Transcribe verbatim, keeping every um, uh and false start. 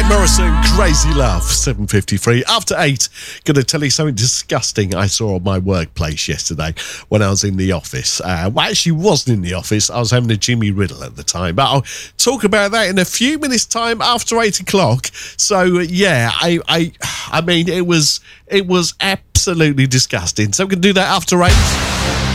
Morrison, Crazy Love, seven fifty-three. After eight, going to tell you something disgusting I saw at my workplace yesterday when I was in the office. Uh, well, actually wasn't in the office. I was having a Jimmy Riddle at the time. But I'll talk about that in a few minutes' time after eight o'clock. So, yeah, I, I, I mean, it was, it was absolutely disgusting. So we can do that after eight.